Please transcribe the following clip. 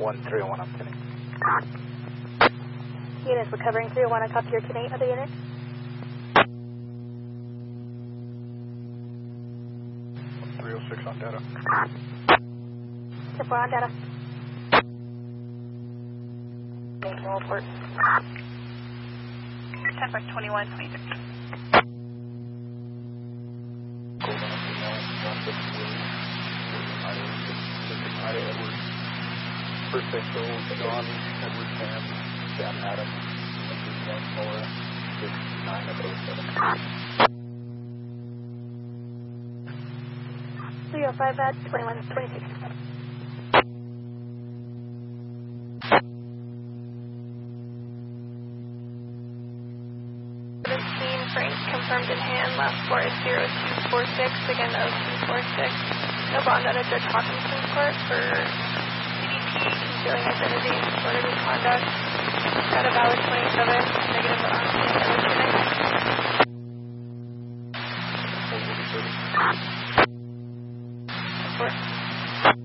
301 up today. Units recovering 301, I copy your coordinate of the unit. 306 on data. 4 on data. National report. 10/21, 2013. First official, John, Edward Sam, Sam Adams, North Florida, 69 of 07. 305 at 2126. 17, Frank, confirmed in hand. Last four is 0246, again 0246. No bond out of Judge Hawkinson's court for CDP, concealing identity, disorderly conduct. Got a valid 27, negative on the other.